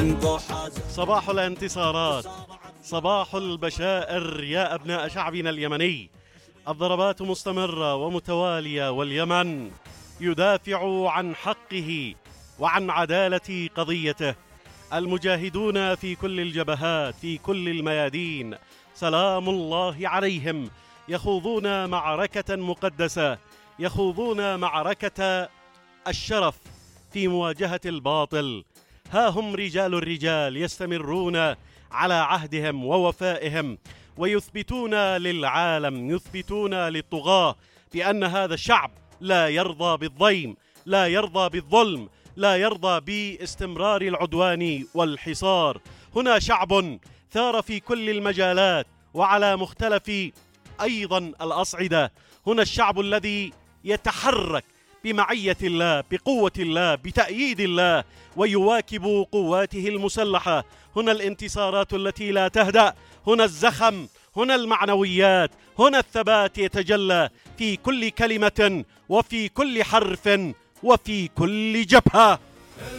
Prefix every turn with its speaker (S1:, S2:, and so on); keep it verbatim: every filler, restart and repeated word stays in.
S1: صباح الانتصارات، صباح البشائر يا أبناء شعبنا اليمني. الضربات مستمرة ومتوالية، واليمن يدافع عن حقه وعن عدالة قضيته. المجاهدون في كل الجبهات في كل الميادين سلام الله عليهم يخوضون معركة مقدسة، يخوضون معركة الشرف في مواجهة الباطل. ها هم رجال الرجال يستمرون على عهدهم ووفائهم، ويثبتون للعالم، يثبتون للطغاة بأن هذا الشعب لا يرضى بالضيم، لا يرضى بالظلم، لا يرضى باستمرار العدوان والحصار. هنا شعب ثار في كل المجالات وعلى مختلف أيضا الأصعدة. هنا الشعب الذي يتحرك بمعية الله، بقوة الله، بتأييد الله، ويواكب قواته المسلحة. هنا الانتصارات التي لا تهدأ، هنا الزخم، هنا المعنويات، هنا الثبات يتجلى في كل كلمة وفي كل حرف وفي كل جبهة.